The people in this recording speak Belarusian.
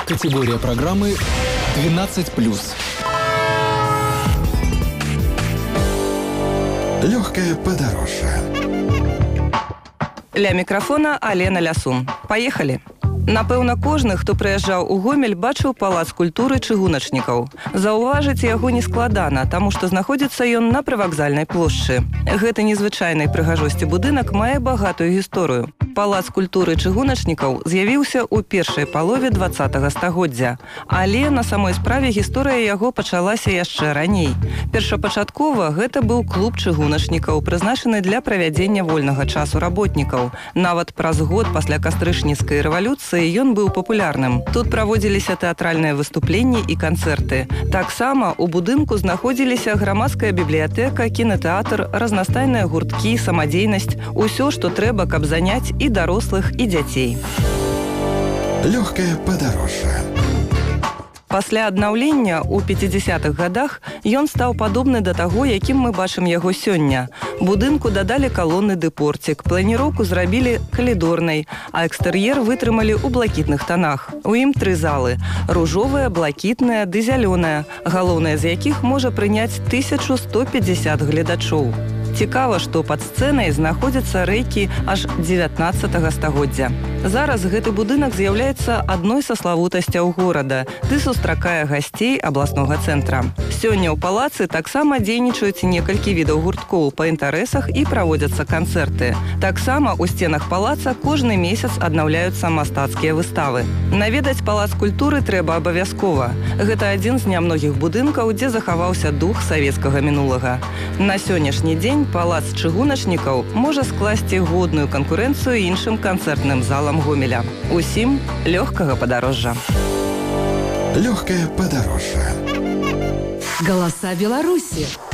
Категория программы 12+. Легкое подорожье. Ля мікрафона Алена Лясун. Поехали! Напэўна, кожны, хто прыязджаў у Гомель, бачыў палац культуры чыгуначнікаў. Заўважыць яго нескладана, таму што знаходзіцца ён на прывакзальнай плошчы. Гэты незвычайнай прыгажосці будынак мае багатую гісторыю. Палац культуры чыгуначнікаў з'явіўся ў першай палове 20-го стагоддзя. Але на самой справе гісторыя яго пачалася яшчэ раней. Першапачаткова гэта быў клуб чыгуначнікаў, прызначаны для правядзення вольнага часу работнікаў. Нават праз год пасля кастрычніцкай рэвалюцыі ён быў папулярным. Тут праводзіліся тэатральныя выступленні і канцэрты. Таксама у будынку знаходзіліся грамадская бібліятэка, кінатэатр, разнастайныя гурткі, самадзейнасць, усё, што трэба, каб заняць і дарослых, і дзяцей. Легкое подорожье. Пасля аднаўлення ў 50-х гадах ён стаў падобны да таго, якім мы бачым яго сёння. Будынку дадалі калоны ды порцік, планіроўку зрабілі калідорнай, а экстэр'ер вытрымалі ў блакітных танах. У ім 3 залы – ружовая, блакітная ды зялёная, галоўная з якіх можа прыняць 1150 гледачоў. Цікава, што пад сцэнай знаходзяцца рэйкі аж 19-го стагоддзя. Зараз гэты будынак з'яўляецца адной са славутасцяў горада ды сустракае гасцей абласнога цэнтра. Сёння ў палацы таксама дзейнічаюць некалькі відаў гурткоў па інтарэсах і праводзяцца канцэрты. Таксама ў сценах палаца кожны месяц аднаўляюцца мастацкія выставы. Наведаць палац культуры трэба абавязкова. Гэта адзін з нямногіх будынкаў, дзе захаваўся дух савецкага мінулага. На сённяшні дзень палац чыгуначнікаў можа скласці годную канкурэнцыю іншым канцэртным залам Гомеля. Усім лёгкага падарожжа. Легкое подорожье. Голоса Беларуси.